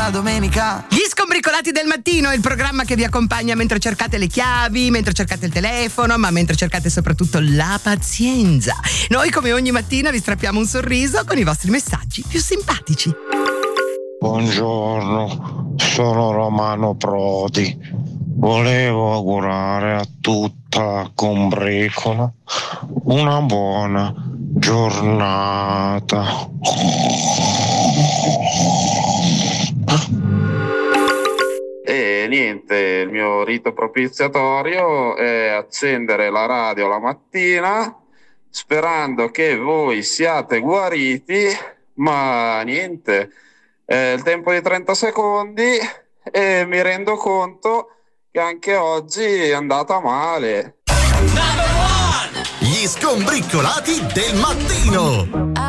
la domenica. Gli Scombricolati del mattino, il programma che vi accompagna mentre cercate le chiavi, mentre cercate il telefono, ma mentre cercate soprattutto la pazienza. Noi come ogni mattina vi strappiamo un sorriso con i vostri messaggi più simpatici. Buongiorno, sono Romano Prodi. Volevo augurare a tutta la combricola una buona giornata. E niente, il mio rito propiziatorio è accendere la radio la mattina sperando che voi siate guariti, ma niente, è il tempo di 30 secondi e mi rendo conto che anche oggi è andata male. Gli Scombricolati del mattino.